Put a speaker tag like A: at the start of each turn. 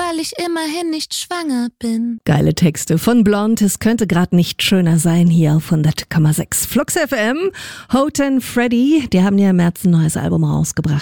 A: weil ich immerhin nicht schwanger bin.
B: Geile Texte von Blond. Es könnte gerade nicht schöner sein hier auf 100,6 Flux FM. Houghton Freddy, die haben ja im März ein neues Album rausgebracht.